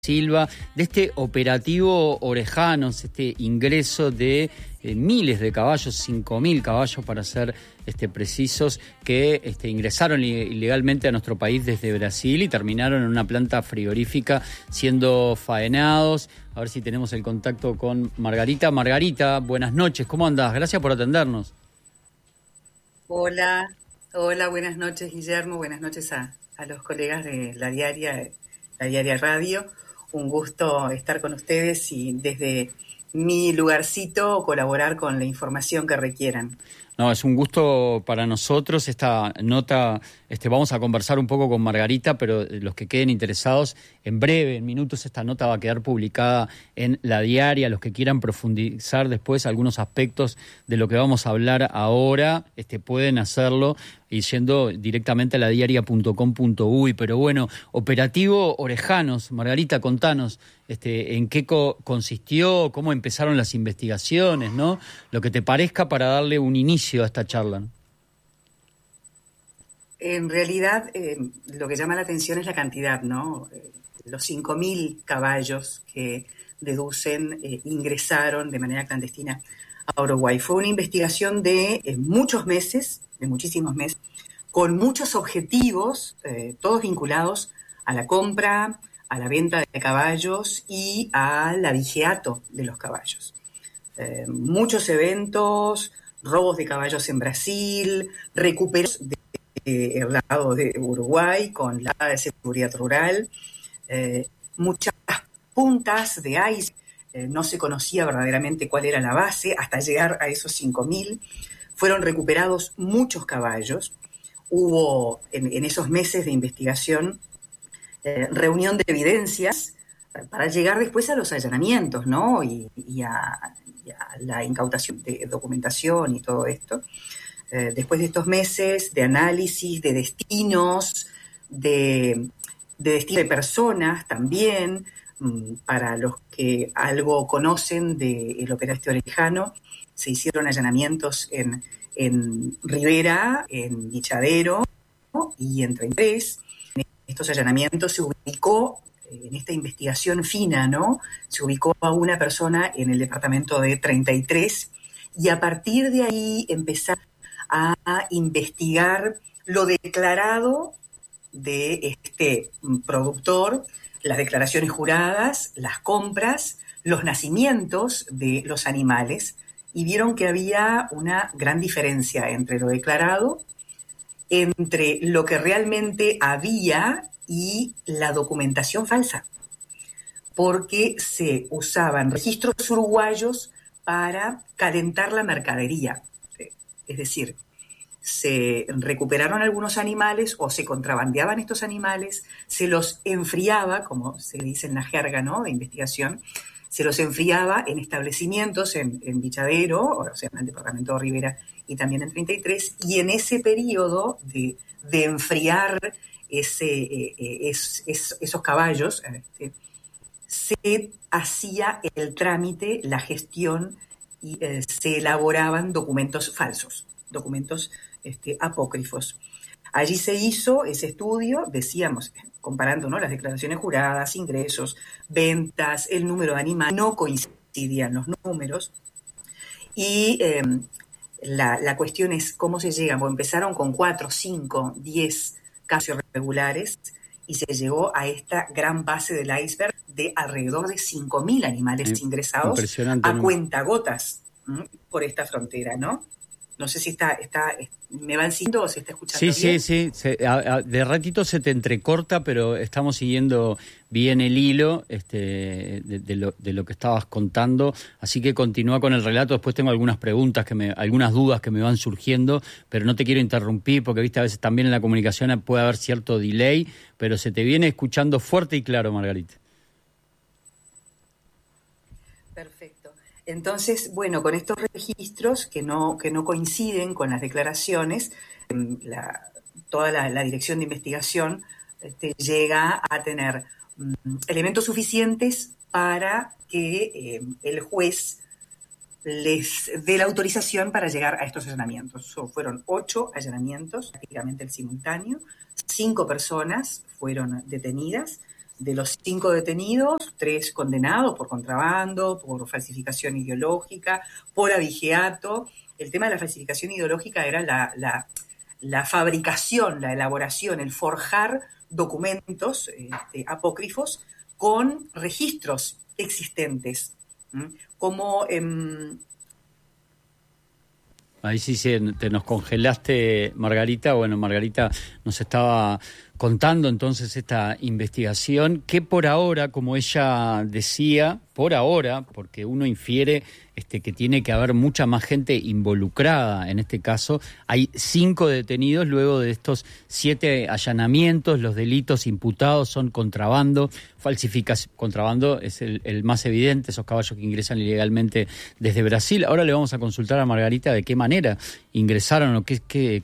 Silva, de este operativo Orejanos, este ingreso de miles de caballos, 5.000 caballos para ser precisos, que ingresaron ilegalmente a nuestro país desde Brasil y terminaron en una planta frigorífica siendo faenados. A ver si tenemos el contacto con Margarita. Margarita, buenas noches, ¿cómo andás? Gracias por atendernos. Hola, buenas noches, Guillermo, buenas noches a los colegas de la Diaria Radio. Un gusto estar con ustedes y desde mi lugarcito colaborar con la información que requieran. No, es un gusto para nosotros. Esta nota, vamos a conversar un poco con Margarita, pero los que queden interesados, en breve, en minutos, esta nota va a quedar publicada en La Diaria. Los que quieran profundizar después algunos aspectos de lo que vamos a hablar ahora, pueden hacerlo y yendo directamente a ladiaria.com.uy. Pero bueno, operativo Orejanos. Margarita, contanos en qué consistió, cómo empezaron las investigaciones, ¿no? Lo que te parezca para darle un inicio a esta charla, ¿no? En realidad, lo que llama la atención es la cantidad, ¿no? Los 5.000 caballos que deducen ingresaron de manera clandestina a Uruguay. Fue una investigación de muchos meses, de muchísimos meses, con muchos objetivos, todos vinculados a la compra, a la venta de caballos y al avigeato de los caballos. Muchos eventos, robos de caballos en Brasil, recuperación del lado de Uruguay con la de seguridad rural, muchas puntas de iceberg, no se conocía verdaderamente cuál era la base hasta llegar a esos 5.000. Fueron recuperados muchos caballos. Hubo en esos meses de investigación reunión de evidencias para llegar después a los allanamientos, ¿no? Y a la incautación de documentación y todo esto. Después de estos meses de análisis de destinos, de destino de personas también, para los que algo conocen del operativo Orejano, se hicieron allanamientos en Rivera, en Vichadero y en 33. En estos allanamientos se ubicó, en esta investigación fina, ¿no? Se ubicó a una persona en el departamento de 33 y a partir de ahí empezar a investigar lo declarado de este productor, las declaraciones juradas, las compras, los nacimientos de los animales, y vieron que había una gran diferencia entre lo declarado, entre lo que realmente había y la documentación falsa, porque se usaban registros uruguayos para calentar la mercadería. Es decir, se recuperaron algunos animales o se contrabandeaban estos animales, se los enfriaba, como se dice en la jerga, ¿no?, de investigación, se los enfriaba en establecimientos en Vichadero, o sea, en el departamento de Rivera y también en 33, y en ese periodo de enfriar esos caballos, se hacía el trámite, la gestión, y se elaboraban documentos falsos, documentos apócrifos. Allí se hizo ese estudio, decíamos, comparando, ¿no?, las declaraciones juradas, ingresos, ventas, el número de animales, no coincidían los números, y la cuestión es cómo se llega. Bueno, empezaron con 4, 5, 10 casos irregulares y se llegó a esta gran base del iceberg de alrededor de 5.000 animales ingresados a cuentagotas por esta frontera, ¿no? No sé si me van siguiendo o se está escuchando bien. Sí. De ratito se te entrecorta, pero estamos siguiendo bien el hilo de lo que estabas contando. Así que continúa con el relato. Después tengo algunas preguntas, algunas dudas que me van surgiendo, pero no te quiero interrumpir porque, viste, a veces también en la comunicación puede haber cierto delay, pero se te viene escuchando fuerte y claro, Margarita. Perfecto. Entonces, bueno, con estos registros que no coinciden con las declaraciones, toda la dirección de investigación llega a tener elementos suficientes para que el juez les dé la autorización para llegar a estos allanamientos. Fueron 8 allanamientos, prácticamente el simultáneo, 5 personas fueron detenidas, De los 5 detenidos, 3 condenados por contrabando, por falsificación ideológica, por abigeato. El tema de la falsificación ideológica era la fabricación, la elaboración, el forjar documentos apócrifos con registros existentes, como... Ahí sí te nos congelaste, Margarita. Bueno, Margarita nos estaba contando entonces esta investigación que por ahora, como ella decía, por ahora, porque uno infiere que tiene que haber mucha más gente involucrada en este caso, hay 5 detenidos luego de estos 7 allanamientos. Los delitos imputados son contrabando, contrabando es el más evidente, esos caballos que ingresan ilegalmente desde Brasil. Ahora le vamos a consultar a Margarita de qué manera ingresaron o qué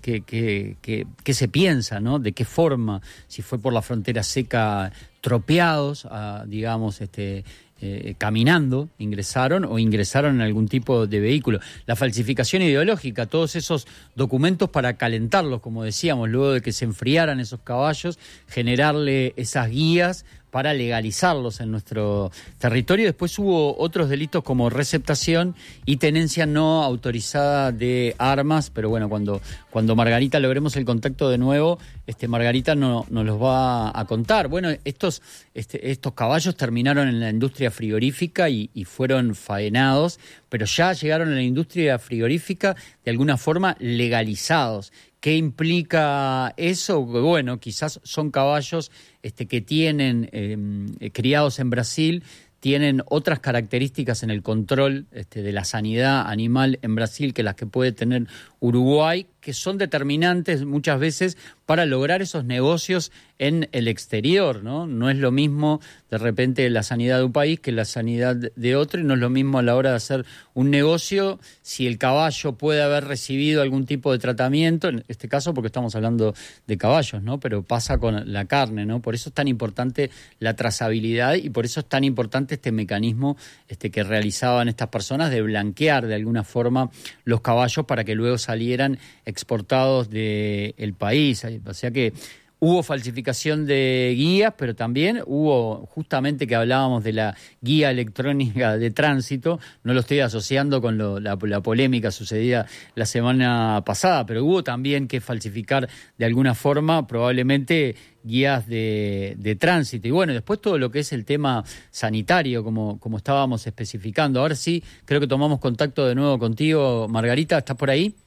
se piensa, ¿no? De qué forma, si fue por la frontera seca tropeados, digamos, caminando, ingresaron o ingresaron en algún tipo de vehículo. La falsificación ideológica, todos esos documentos para calentarlos, como decíamos, luego de que se enfriaran esos caballos, generarle esas guías para legalizarlos en nuestro territorio. Después hubo otros delitos como receptación y tenencia no autorizada de armas, pero bueno, cuando Margarita logremos el contacto de nuevo, Margarita nos los va a contar. Bueno, estos caballos terminaron en la industria frigorífica y fueron faenados, pero ya llegaron a la industria frigorífica de alguna forma legalizados. ¿Qué implica eso? Bueno, quizás son caballos que tienen, criados en Brasil, tienen otras características en el control de la sanidad animal en Brasil que las que puede tener Uruguay, que son determinantes muchas veces para lograr esos negocios en el exterior, ¿no? No es lo mismo de repente la sanidad de un país que la sanidad de otro, y no es lo mismo a la hora de hacer un negocio si el caballo puede haber recibido algún tipo de tratamiento, en este caso porque estamos hablando de caballos, ¿no? Pero pasa con la carne, ¿no? Por eso es tan importante la trazabilidad y por eso es tan importante este mecanismo que realizaban estas personas de blanquear de alguna forma los caballos para que luego salieran exportados del país. O sea que hubo falsificación de guías, pero también hubo, justamente que hablábamos de la guía electrónica de tránsito, no lo estoy asociando con la polémica sucedida la semana pasada, pero hubo también que falsificar de alguna forma probablemente guías de tránsito. Y bueno, después todo lo que es el tema sanitario, como estábamos especificando. Ahora sí, creo que tomamos contacto de nuevo contigo, Margarita, ¿estás por ahí?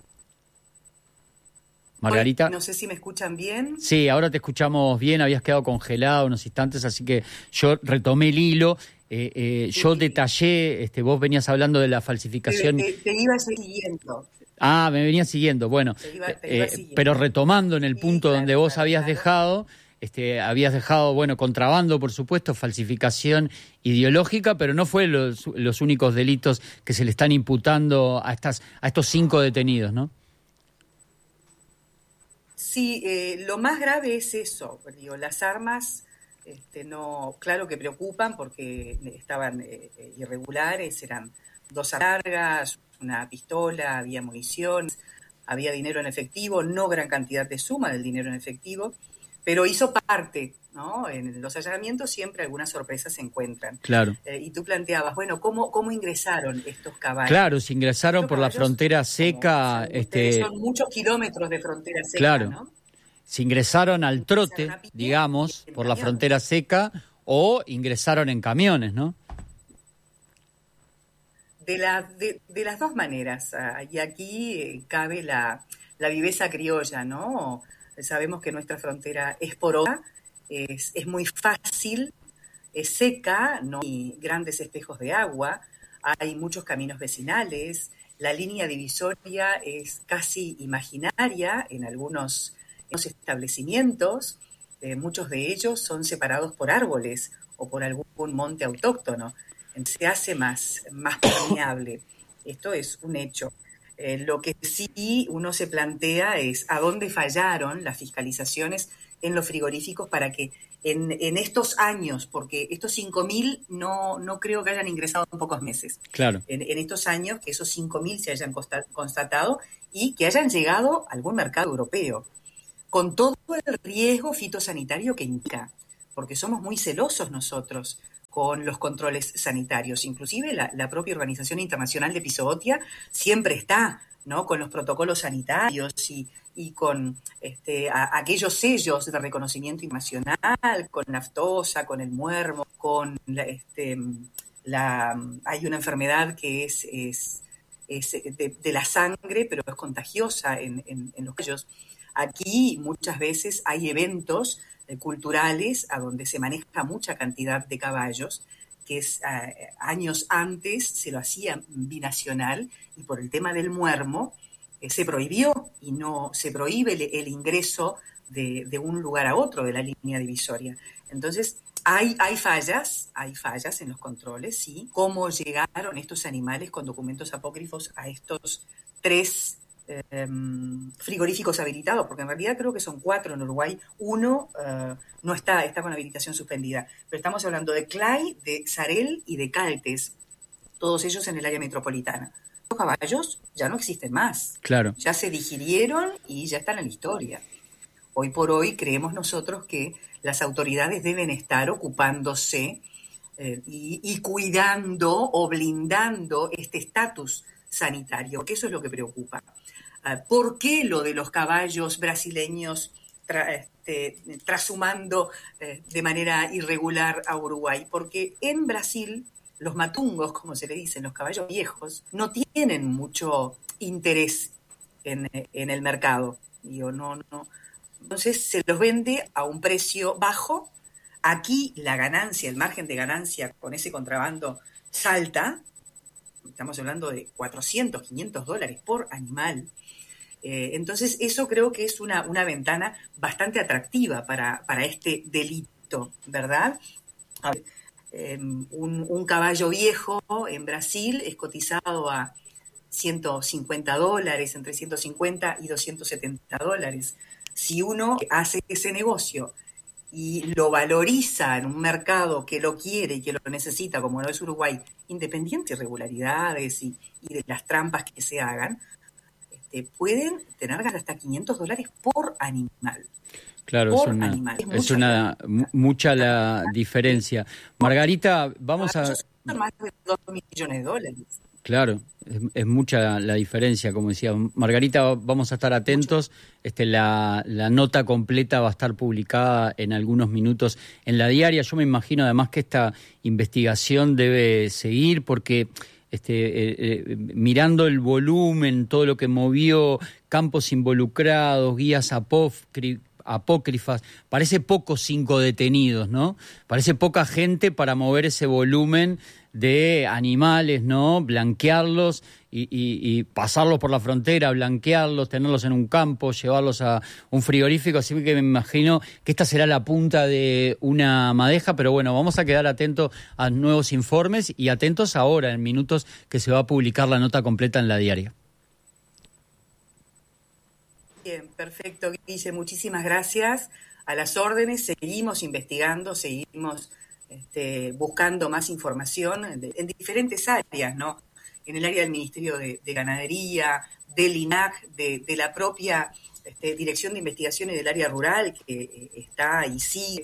Margarita. Hoy, no sé si me escuchan bien. Sí, ahora te escuchamos bien, habías quedado congelado unos instantes, así que yo retomé el hilo. Yo detallé, vos venías hablando de la falsificación. Te iba siguiendo. Ah, me venía siguiendo, bueno, te iba siguiendo. Pero retomando en el punto donde vos habías dejado, bueno, contrabando, por supuesto, falsificación ideológica, pero no fue los únicos delitos que se le están imputando a estos 5 detenidos, ¿no? Sí, lo más grave es eso, digo, las armas, no, claro que preocupan porque estaban irregulares, eran 2 armas largas, una pistola, había munición, había dinero en efectivo, no gran cantidad de suma del dinero en efectivo, pero hizo parte, ¿no? En los allanamientos siempre algunas sorpresas se encuentran. Claro. Y tú planteabas, bueno, ¿cómo ingresaron estos caballos? Claro, se ingresaron por la frontera seca. Son muchos kilómetros de frontera seca, claro, ¿no? Se ingresaron al trote, digamos, por la frontera seca, o ingresaron en camiones, ¿no? De las dos maneras, y aquí cabe la viveza criolla, ¿no? Sabemos que nuestra frontera es porosa, es muy fácil, es seca, no hay grandes espejos de agua, hay muchos caminos vecinales, la línea divisoria es casi imaginaria en algunos establecimientos, muchos de ellos son separados por árboles o por algún monte autóctono, se hace más permeable. Esto es un hecho. Lo que sí uno se plantea es a dónde fallaron las fiscalizaciones en los frigoríficos para que en estos años, porque estos 5.000 no creo que hayan ingresado en pocos meses. Claro. En estos años que esos 5.000 se hayan constatado y que hayan llegado a algún mercado europeo, con todo el riesgo fitosanitario que implica. porque somos muy celosos nosotros con los controles sanitarios. Inclusive la propia Organización Internacional de Epizootía siempre está, ¿no?, con los protocolos sanitarios y con aquellos sellos de reconocimiento internacional, con la aftosa, con el muermo, con hay una enfermedad que es de la sangre, pero es contagiosa en los caballos. Aquí muchas veces hay eventos culturales a donde se maneja mucha cantidad de caballos, que es años antes se lo hacía binacional, y por el tema del muermo se prohibió, y no se prohíbe el ingreso de un lugar a otro de la línea divisoria. Entonces, hay fallas en los controles, sí. ¿Cómo llegaron estos animales con documentos apócrifos a estos 3 frigoríficos habilitados? Porque en realidad creo que son 4 en Uruguay. Uno no está con habilitación suspendida. Pero estamos hablando de Clay, de Sarel y de Caltes, todos ellos en el área metropolitana. Los caballos ya no existen más. Claro. Ya se digirieron y ya están en la historia. Hoy por hoy creemos nosotros que las autoridades deben estar ocupándose y cuidando o blindando este estatus sanitario, porque eso es lo que preocupa. ¿Por qué lo de los caballos brasileños trashumando de manera irregular a Uruguay? Porque en Brasil los matungos, como se le dicen, los caballos viejos, no tienen mucho interés en el mercado. Digo, no. Entonces se los vende a un precio bajo. Aquí la ganancia, el margen de ganancia con ese contrabando salta. Estamos hablando de $400, $500 por animal. Entonces eso creo que es una ventana bastante atractiva para este delito, ¿verdad? A ver, un caballo viejo en Brasil es cotizado a $150, entre 150 y $270. Si uno hace ese negocio y lo valoriza en un mercado que lo quiere y que lo necesita, como lo es Uruguay, independiente de irregularidades y de las trampas que se hagan, pueden tener hasta $500 por animal. Claro, es mucha la diferencia. Margarita, vamos a... Son más de $2 millones. Claro, es mucha la diferencia, como decía Margarita. Vamos a estar atentos. La nota completa va a estar publicada en algunos minutos en la diaria. Yo me imagino además que esta investigación debe seguir porque mirando el volumen, todo lo que movió, campos involucrados, guías apócrifas, parece poco 5 detenidos, ¿no? Parece poca gente para mover ese volumen de animales, ¿no? Blanquearlos y pasarlos por la frontera, blanquearlos, tenerlos en un campo, llevarlos a un frigorífico. Así que me imagino que esta será la punta de una madeja, pero bueno, vamos a quedar atentos a nuevos informes y atentos ahora, en minutos, que se va a publicar la nota completa en la diaria. Bien, perfecto, Guille, muchísimas gracias. A las órdenes, seguimos investigando, seguimos buscando más información en diferentes áreas, ¿no? En el área del Ministerio de Ganadería, del INAC, de la propia Dirección de Investigaciones del Área Rural, que está y sigue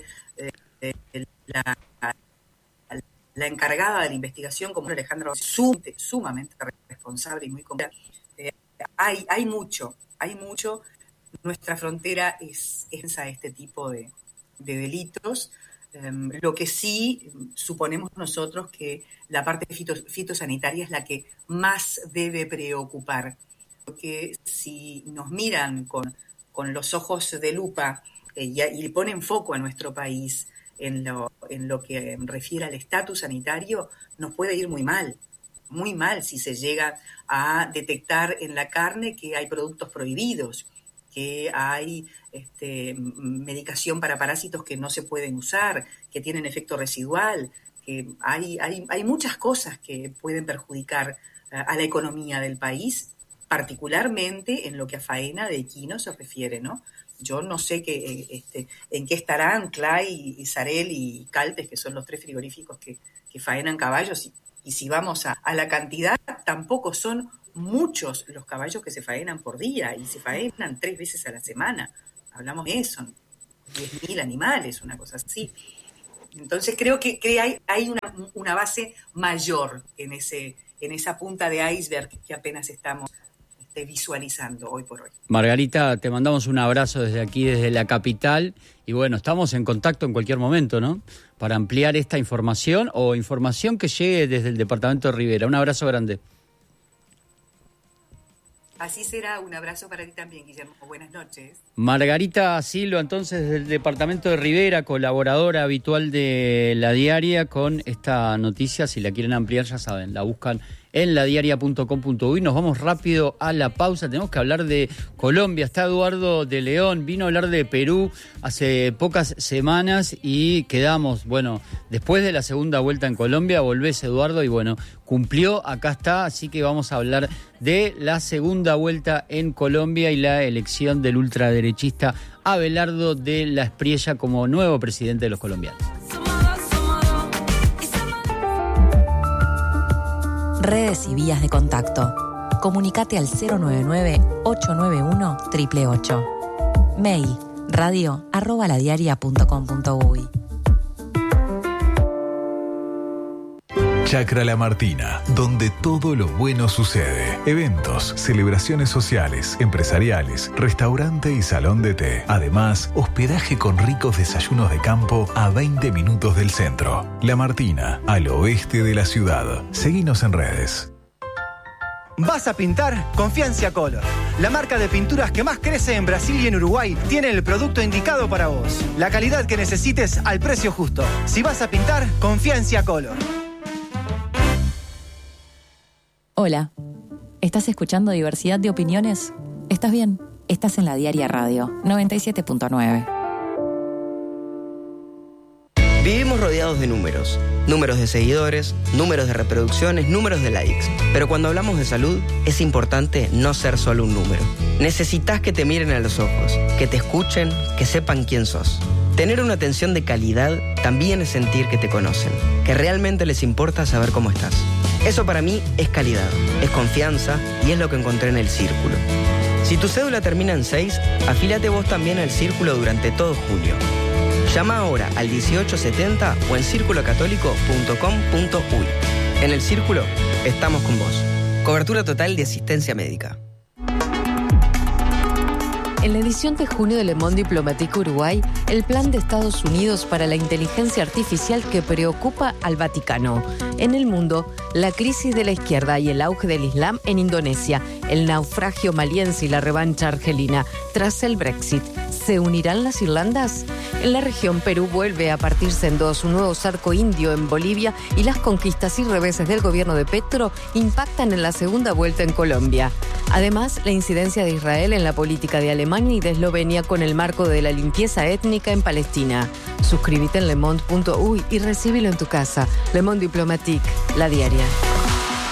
la encargada de la investigación, como Alejandra, sumamente responsable y muy completa. Hay mucho. Nuestra frontera es a este tipo de delitos. Lo que sí suponemos nosotros que la parte fitosanitaria es la que más debe preocupar, porque si nos miran con los ojos de lupa y ponen foco a nuestro país en lo que refiere al estatus sanitario, nos puede ir muy mal si se llega a detectar en la carne que hay productos prohibidos, que hay medicación para parásitos que no se pueden usar, que tienen efecto residual, que hay muchas cosas que pueden perjudicar a la economía del país, particularmente en lo que a faena de equinos se refiere, ¿no? Yo no sé en qué estarán Clay y Sarel y Caltes, que son los 3 frigoríficos que faenan caballos, y si vamos a la cantidad, tampoco son muchos los caballos que se faenan por día, y se faenan 3 veces a la semana. Hablamos de eso, 10.000 animales, una cosa así. Entonces creo que hay una base mayor en esa punta de iceberg que apenas estamos visualizando hoy por hoy. Margarita, te mandamos un abrazo desde aquí, desde la capital, y bueno, estamos en contacto en cualquier momento, ¿no? Para ampliar esta información o información que llegue desde el departamento de Rivera. Un abrazo grande. Así será, un abrazo para ti también, Guillermo. Buenas noches. Margarita Silva, entonces, del departamento de Rivera, colaboradora habitual de La Diaria, con esta noticia. Si la quieren ampliar, ya saben, la buscan en ladiaria.com.uy. Nos vamos rápido a la pausa. Tenemos que hablar de Colombia. Está Eduardo de León, vino a hablar de Perú hace pocas semanas y quedamos, bueno, después de la segunda vuelta en Colombia, volvés, Eduardo, y bueno, cumplió, acá está, así que vamos a hablar de la segunda vuelta en Colombia y la elección del ultraderechista Abelardo de la Espriella como nuevo presidente de los colombianos. Redes y vías de contacto. Comunicate al 099-891-888. Mail radio@ladiaria.com.uy. Chacra La Martina, donde todo lo bueno sucede. Eventos, celebraciones sociales, empresariales, restaurante y salón de té. Además, hospedaje con ricos desayunos de campo a 20 minutos del centro. La Martina, al oeste de la ciudad. Seguinos en redes. ¿Vas a pintar? Confianza Color. La marca de pinturas que más crece en Brasil y en Uruguay tiene el producto indicado para vos. La calidad que necesites al precio justo. Si vas a pintar, Confianza Color. Hola, ¿estás escuchando Diversidad de Opiniones? ¿Estás bien? Estás en La Diaria Radio, 97.9. Vivimos rodeados de números. Números de seguidores, números de reproducciones, números de likes. Pero cuando hablamos de salud, es importante no ser solo un número. Necesitas que te miren a los ojos, que te escuchen, que sepan quién sos. Tener una atención de calidad también es sentir que te conocen, que realmente les importa saber cómo estás. Eso para mí es calidad, es confianza y es lo que encontré en el Círculo. Si tu cédula termina en 6, afíliate vos también al Círculo durante todo junio. Llama ahora al 1870 o en circulocatólico.com.uy. En el Círculo estamos con vos. Cobertura total de asistencia médica. En la edición de junio de Le Monde Diplomatique Uruguay, el plan de Estados Unidos para la inteligencia artificial que preocupa al Vaticano. En el mundo, la crisis de la izquierda y el auge del Islam en Indonesia, el naufragio maliense y la revancha argelina tras el Brexit. ¿Se unirán las Irlandas? En la región, Perú vuelve a partirse en dos, un nuevo cerco indio en Bolivia y las conquistas y reveses del gobierno de Petro impactan en la segunda vuelta en Colombia. Además, la incidencia de Israel en la política de Alemania y de Eslovenia con el marco de la limpieza étnica en Palestina. Suscríbete en lemonde.uy y recíbelo en tu casa. Le Monde Diplomatique, La Diaria.